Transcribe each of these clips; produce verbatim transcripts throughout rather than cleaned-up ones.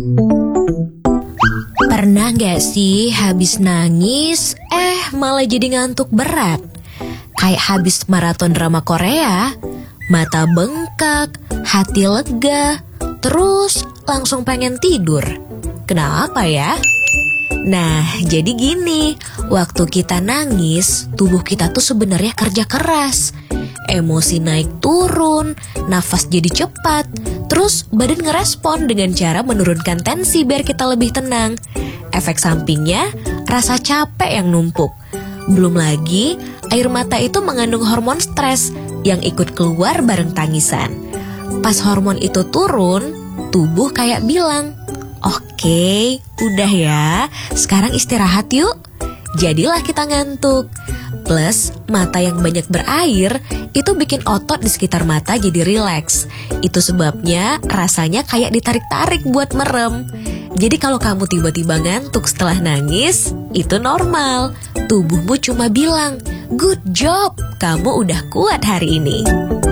Pernah gak sih habis nangis, eh malah jadi ngantuk berat? Kayak habis maraton drama Korea, mata bengkak, hati lega, terus langsung pengen tidur. Kenapa ya? Nah, jadi gini, waktu kita nangis, tubuh kita tuh sebenarnya kerja keras. Emosi naik turun, nafas jadi cepat, terus badan ngerespon dengan cara menurunkan tensi biar kita lebih tenang. Efek sampingnya, rasa capek yang numpuk. Belum lagi, air mata itu mengandung hormon stres yang ikut keluar bareng tangisan. Pas hormon itu turun, tubuh kayak bilang, "Oke, udah ya, sekarang istirahat yuk." Jadilah kita ngantuk. Plus, mata yang banyak berair itu bikin otot di sekitar mata jadi rileks. Itu sebabnya rasanya kayak ditarik-tarik buat merem. Jadi kalau kamu tiba-tiba ngantuk setelah nangis, itu normal. Tubuhmu cuma bilang, "Good job, kamu udah kuat hari ini."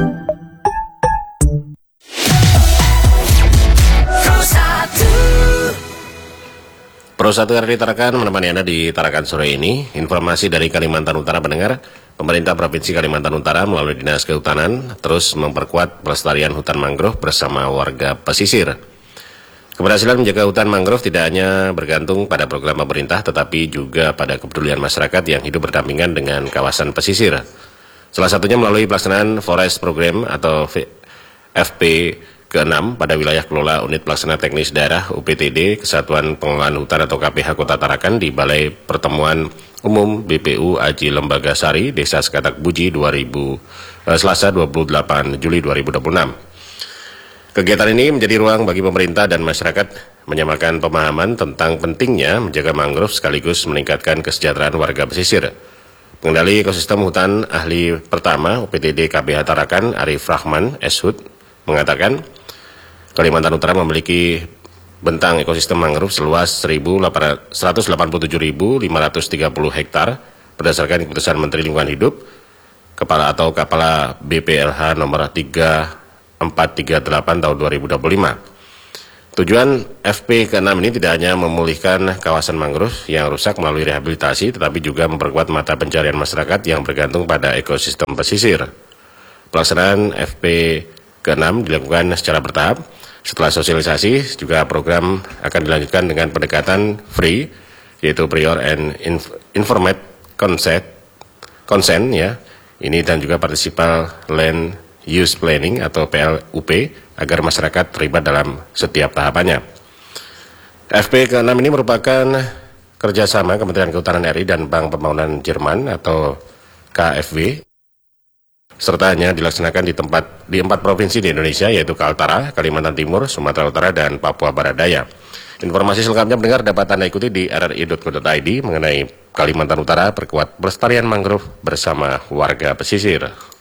Pro satu R D Tarakan menemani Anda di Tarakan sore ini. Informasi dari Kalimantan Utara pendengar, pemerintah Provinsi Kalimantan Utara melalui Dinas Kehutanan terus memperkuat pelestarian hutan mangrove bersama warga pesisir. Keberhasilan menjaga hutan mangrove tidak hanya bergantung pada program pemerintah, tetapi juga pada kepedulian masyarakat yang hidup berdampingan dengan kawasan pesisir. Salah satunya melalui pelaksanaan Forest Program atau F P keenam pada wilayah kelola Unit Pelaksana Teknis Daerah U P T D Kesatuan Pengelolaan Hutan atau K P H Kota Tarakan di Balai Pertemuan Umum B P U Aji Lembaga Sari, Desa Sekatak Buji, dua ribu, eh, Selasa dua puluh delapan Juli dua ribu dua puluh enam. Kegiatan ini menjadi ruang bagi pemerintah dan masyarakat menyamakan pemahaman tentang pentingnya menjaga mangrove sekaligus meningkatkan kesejahteraan warga pesisir. Pengendali ekosistem hutan ahli pertama U P T D K P H Tarakan, Arif Rahman, S H U D, mengatakan Kalimantan Utara memiliki bentang ekosistem mangrove seluas seratus delapan puluh tujuh ribu lima ratus tiga puluh hektar berdasarkan keputusan Menteri Lingkungan Hidup Kepala atau Kepala B P L H nomor tiga empat tiga delapan tahun dua ribu dua puluh lima. Tujuan F P keenam ini tidak hanya memulihkan kawasan mangrove yang rusak melalui rehabilitasi, tetapi juga memperkuat mata pencarian masyarakat yang bergantung pada ekosistem pesisir. Pelaksanaan F P keenam dilakukan secara bertahap. Setelah sosialisasi, juga program akan dilanjutkan dengan pendekatan free, yaitu prior and informed consent, consent ya. Ini dan juga participal land use planning atau P L U P agar masyarakat terlibat dalam setiap tahapannya. F P keenam ini merupakan kerjasama Kementerian Kehutanan R I dan Bank Pembangunan Jerman atau K F W, serta hanya dilaksanakan di tempat di empat provinsi di Indonesia, yaitu Kaltara, Kalimantan Timur, Sumatera Utara, dan Papua Barat Daya. Informasi selengkapnya mendengar dapat Anda ikuti di r r i dot co dot i d mengenai Kalimantan Utara perkuat pelestarian mangrove bersama warga pesisir.